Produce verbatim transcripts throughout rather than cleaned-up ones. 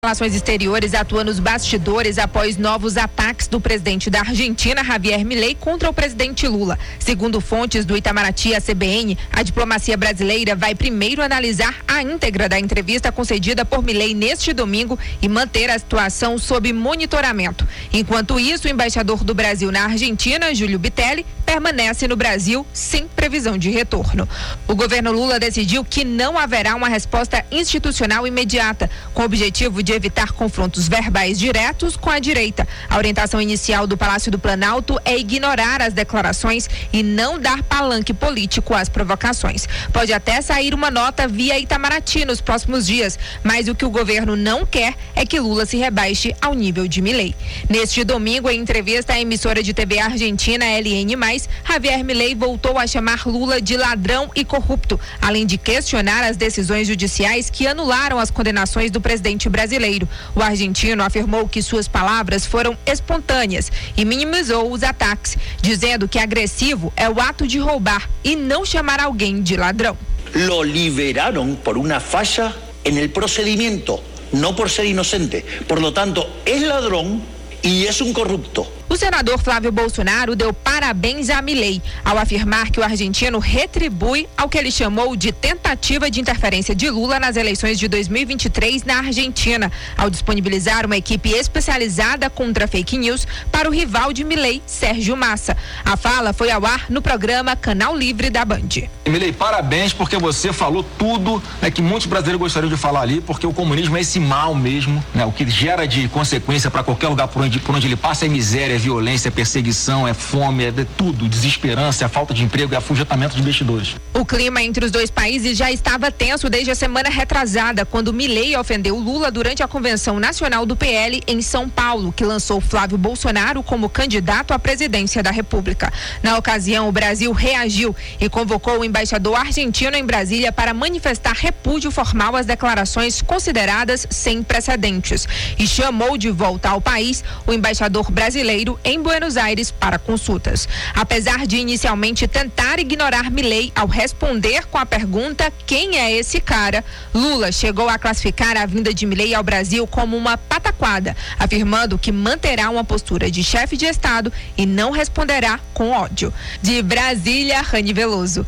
Relações Exteriores atua nos bastidores após novos ataques do presidente da Argentina, Javier Milei, contra o presidente Lula. Segundo fontes do Itamaraty à C B N, a diplomacia brasileira vai primeiro analisar a íntegra da entrevista concedida por Milei neste domingo e manter a situação sob monitoramento. Enquanto isso, o embaixador do Brasil na Argentina, Júlio Bitelli, permanece no Brasil sem previsão de retorno. O governo Lula decidiu que não haverá uma resposta institucional imediata, com o objetivo de evitar confrontos verbais diretos com a direita. A orientação inicial do Palácio do Planalto é ignorar as declarações e não dar palanque político às provocações. Pode até sair uma nota via Itamaraty nos próximos dias, mas o que o governo não quer é que Lula se rebaixe ao nível de Milei. Neste domingo, em entrevista à emissora de T V argentina L N mais, Javier Milei voltou a chamar Lula de ladrão e corrupto, além de questionar as decisões judiciais que anularam as condenações do presidente brasileiro. O argentino afirmou que suas palavras foram espontâneas e minimizou os ataques, dizendo que agressivo é o ato de roubar e não chamar alguém de ladrão. Lo liberaron por una falla en el procedimiento, no por ser inocente. Por lo tanto, es ladrón e es un corrupto. O senador Flávio Bolsonaro deu parabéns a Milei ao afirmar que o argentino retribui ao que ele chamou de tentativa de interferência de Lula nas eleições de dois mil e vinte e três na Argentina, ao disponibilizar uma equipe especializada contra fake news para o rival de Milei, Sérgio Massa. A fala foi ao ar no programa Canal Livre da Band. Milei, parabéns, porque você falou tudo, né, que muitos brasileiros gostariam de falar ali, porque o comunismo é esse mal mesmo, né, o que gera de consequência para qualquer lugar por onde, por onde ele passa é miséria, é violência, é perseguição, é fome, é de tudo, desesperança, é falta de emprego, é afugentamento de investidores. O clima entre os dois países já estava tenso desde a semana retrasada, quando Milei ofendeu Lula durante a Convenção Nacional do P L em São Paulo, que lançou Flávio Bolsonaro como candidato à presidência da República. Na ocasião, o Brasil reagiu e convocou o embaixador argentino em Brasília para manifestar repúdio formal às declarações consideradas sem precedentes e chamou de volta ao país o embaixador brasileiro em Buenos Aires para consultas. Apesar de inicialmente tentar ignorar Milei ao responder com a pergunta quem é esse cara, Lula chegou a classificar a vinda de Milei ao Brasil como uma pataquada, afirmando que manterá uma postura de chefe de Estado e não responderá com ódio. De Brasília, Rani Veloso.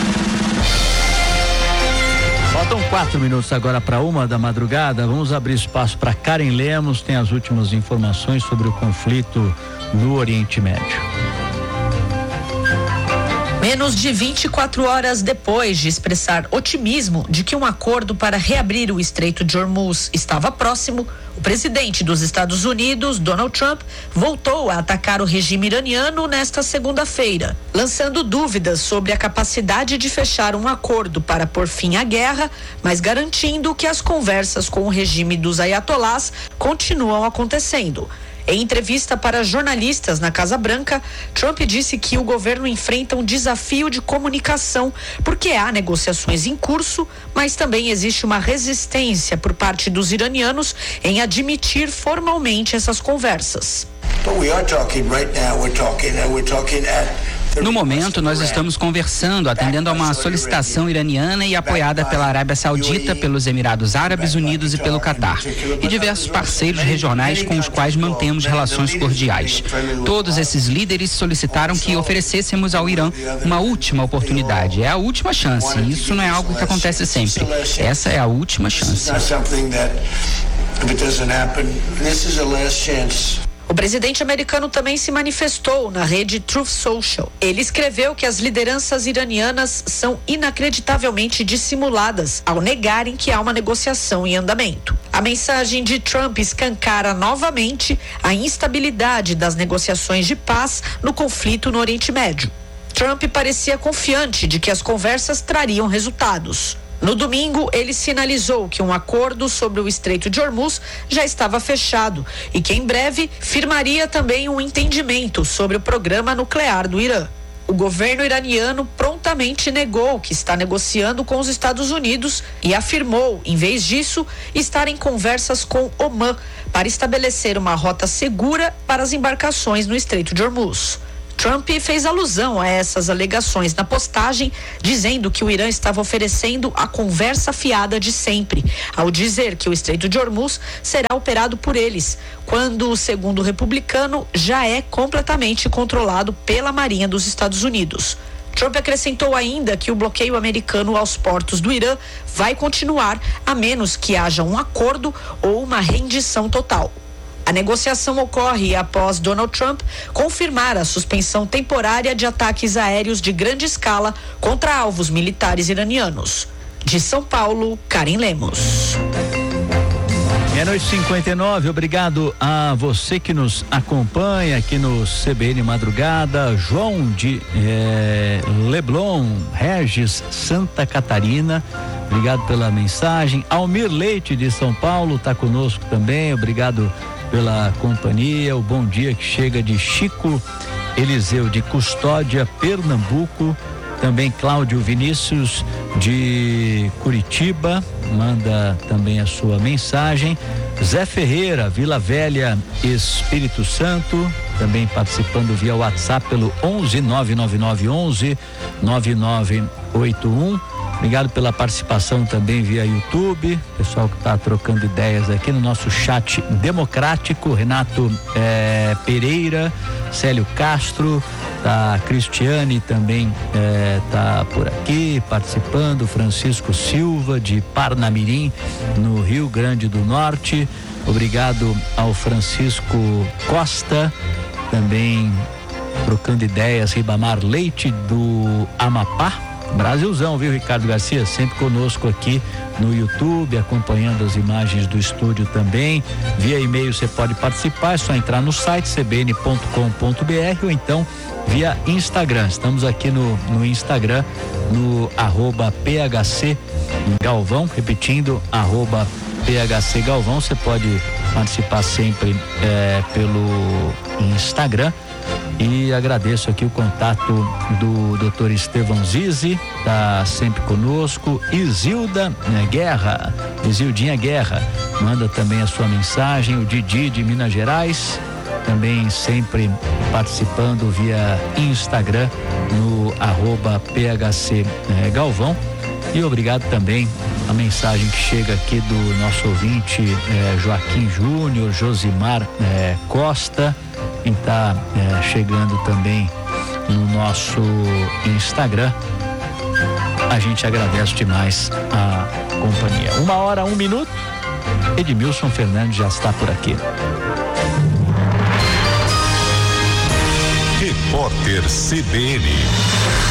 Faltam quatro minutos agora para uma da madrugada. Vamos abrir espaço para Karen Lemos, tem as últimas informações sobre o conflito no Oriente Médio. Menos de vinte e quatro horas depois de expressar otimismo de que um acordo para reabrir o Estreito de Hormuz estava próximo, o presidente dos Estados Unidos, Donald Trump, voltou a atacar o regime iraniano nesta segunda-feira, lançando dúvidas sobre a capacidade de fechar um acordo para pôr fim à guerra, mas garantindo que as conversas com o regime dos ayatolás continuam acontecendo. Em entrevista para jornalistas na Casa Branca, Trump disse que o governo enfrenta um desafio de comunicação, porque há negociações em curso, mas também existe uma resistência por parte dos iranianos em admitir formalmente essas conversas. No momento, nós estamos conversando, atendendo a uma solicitação iraniana e apoiada pela Arábia Saudita, pelos Emirados Árabes Unidos e pelo Catar, e diversos parceiros regionais com os quais mantemos relações cordiais. Todos esses líderes solicitaram que oferecêssemos ao Irã uma última oportunidade. É a última chance. Isso não é algo que acontece sempre. Essa é a última chance. O presidente americano também se manifestou na rede Truth Social. Ele escreveu que as lideranças iranianas são inacreditavelmente dissimuladas ao negarem que há uma negociação em andamento. A mensagem de Trump escancara novamente a instabilidade das negociações de paz no conflito no Oriente Médio. Trump parecia confiante de que as conversas trariam resultados. No domingo, ele sinalizou que um acordo sobre o Estreito de Hormuz já estava fechado e que em breve firmaria também um entendimento sobre o programa nuclear do Irã. O governo iraniano prontamente negou que está negociando com os Estados Unidos e afirmou, em vez disso, estar em conversas com Omã para estabelecer uma rota segura para as embarcações no Estreito de Hormuz. Trump fez alusão a essas alegações na postagem, dizendo que o Irã estava oferecendo a conversa fiada de sempre, ao dizer que o Estreito de Hormuz será operado por eles, quando, segundo o republicano, já é completamente controlado pela Marinha dos Estados Unidos. Trump acrescentou ainda que o bloqueio americano aos portos do Irã vai continuar, a menos que haja um acordo ou uma rendição total. A negociação ocorre após Donald Trump confirmar a suspensão temporária de ataques aéreos de grande escala contra alvos militares iranianos. De São Paulo, Karen Lemos. Meia-noite e cinquenta e nove, obrigado a você que nos acompanha aqui no C B N Madrugada. João de eh, Leblon, Regis, Santa Catarina, obrigado pela mensagem. Almir Leite de São Paulo está conosco também, obrigado pela companhia. O bom dia que chega de Chico Eliseu de Custódia, Pernambuco. Também Cláudio Vinícius de Curitiba manda também a sua mensagem. Zé Ferreira, Vila Velha, Espírito Santo, também participando via WhatsApp pelo onze nove nove nove onze nove nove oito um. Obrigado pela participação também via YouTube, pessoal que está trocando ideias aqui no nosso chat democrático. Renato eh, Pereira, Célio Castro, tá, Cristiane também eh, tá por aqui participando, Francisco Silva de Parnamirim, no Rio Grande do Norte. Obrigado ao Francisco Costa, também trocando ideias, Ribamar Leite do Amapá. Brasilzão, viu, Ricardo Garcia? Sempre conosco aqui no YouTube, acompanhando as imagens do estúdio também. Via e-mail você pode participar, é só entrar no site c b n ponto com ponto b r ou então via Instagram. Estamos aqui no, no Instagram, no arroba P H C Galvão, repetindo, arroba P H C Galvão. Você pode participar sempre é, pelo Instagram. E agradeço aqui o contato do doutor Estevão Zizi, tá sempre conosco. Isilda né, Guerra, Isildinha Guerra, manda também a sua mensagem. O Didi de Minas Gerais, também sempre participando via Instagram, no arroba P H C eh, Galvão. E obrigado também a mensagem que chega aqui do nosso ouvinte eh, Joaquim Júnior, Josimar eh, Costa, quem está eh, chegando também no nosso Instagram. A gente agradece demais a companhia. Uma hora, um minuto. Edmilson Fernandes já está por aqui. Repórter C B N.